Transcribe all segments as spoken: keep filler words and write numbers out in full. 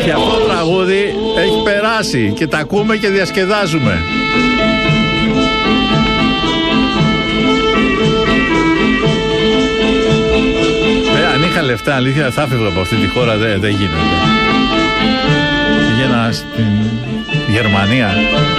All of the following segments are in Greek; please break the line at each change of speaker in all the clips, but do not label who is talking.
Και αυτό το τραγούδι έχει περάσει και τα ακούμε και διασκεδάζουμε. Ε, αν είχα λεφτά, αλήθεια, θα φεύγω από αυτή τη χώρα, δεν δε γίνεται. Πήγαινα στην Γερμανία,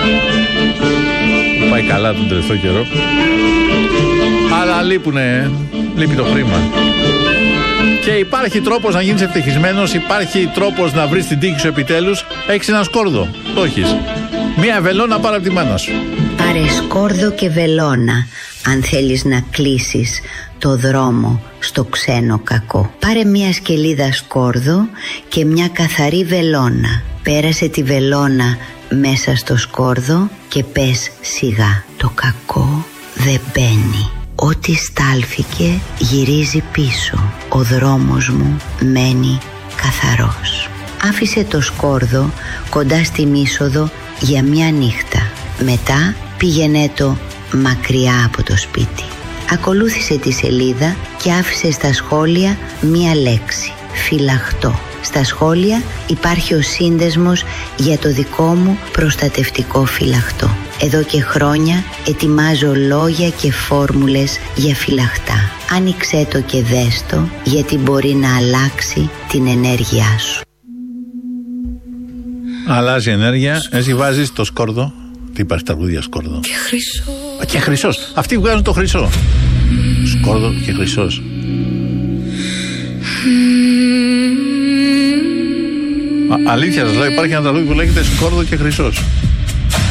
που πάει καλά τον τελευταίο καιρό, αλλά λείπουνε, λείπει το χρήμα. Και υπάρχει τρόπος να γίνεις ευτυχισμένος, υπάρχει τρόπος να βρεις την τύχη σου επιτέλους. Έχεις ένα σκόρδο, το έχεις. Μία βελόνα πάρε από τη μάνα σου.
Πάρε σκόρδο και βελόνα, αν θέλεις να κλείσεις το δρόμο στο ξένο κακό. Πάρε μία σκελίδα σκόρδο και μια καθαρή βελόνα. Πέρασε τη βελόνα μέσα στο σκόρδο και πες σιγά. Το κακό δεν μπαίνει. Ό,τι στάλθηκε γυρίζει πίσω. Ο δρόμος μου μένει καθαρός. Άφησε το σκόρδο κοντά στην είσοδο για μια νύχτα. Μετά πήγαινε το μακριά από το σπίτι. Ακολούθησε τη σελίδα και άφησε στα σχόλια μία λέξη. Φυλαχτό. Στα σχόλια υπάρχει ο σύνδεσμος για το δικό μου προστατευτικό φυλαχτό. Εδώ και χρόνια ετοιμάζω λόγια και φόρμουλες για φυλαχτά. Άνοιξέ το και δες το, γιατί μπορεί να αλλάξει την ενέργειά σου.
Αλλάζει ενέργεια, εσύ βάζεις το σκόρδο. Τι υπάρχει τραγούδια σκόρδο?
Και χρυσό.
Και χρυσός. Αυτοί βγάζουν το χρυσό. Mm. Σκόρδο και χρυσός. Mm. Α, αλήθεια σας λέω, υπάρχει ένα τραγούδι που λέγεται σκόρδο και χρυσός.